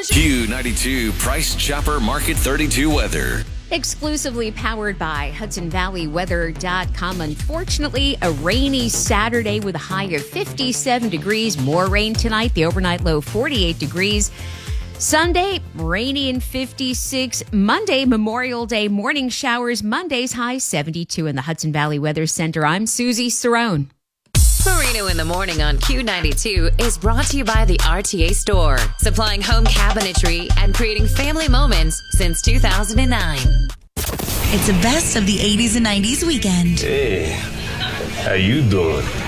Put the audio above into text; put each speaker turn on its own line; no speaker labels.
Q92 Price Chopper Market 32 weather.
Exclusively powered by HudsonValleyWeather.com. Unfortunately, a rainy Saturday with a high of 57 degrees. More rain tonight. The overnight low 48 degrees. Sunday, rainy and 56. Monday, Memorial Day, morning showers. Monday's high 72 in the Hudson Valley Weather Center. I'm Susie Cerrone.
Marino in the Morning on Q92 is brought to you by the RTA Store, supplying home cabinetry and creating family moments since 2009.
It's the best of the 80s and 90s weekend.
Hey, how you doing?